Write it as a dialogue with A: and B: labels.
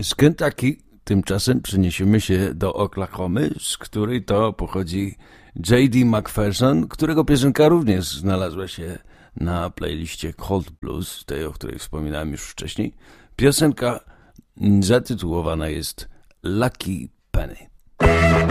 A: Z Kentucky tymczasem przeniesiemy się do Oklahomy, z której to pochodzi J.D. McPherson, którego piosenka również znalazła się na playliście Cold Blues, tej, o której wspominałem już wcześniej. Piosenka zatytułowana jest Lucky Penny.